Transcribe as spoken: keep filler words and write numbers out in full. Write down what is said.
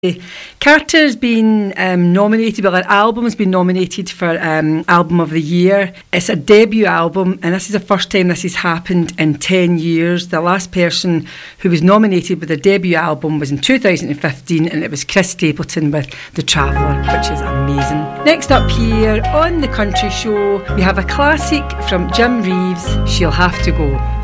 Carter's been um, nominated, well, her album has been nominated for um, Album of the Year. It's a debut album, and this is the first time this has happened in ten years. The last person who was nominated with a debut album was in two thousand fifteen, and it was Chris Stapleton with The Traveller, which is amazing. Next up here on The Country Show, we have a classic from Jim Reeves, She'll Have to Go.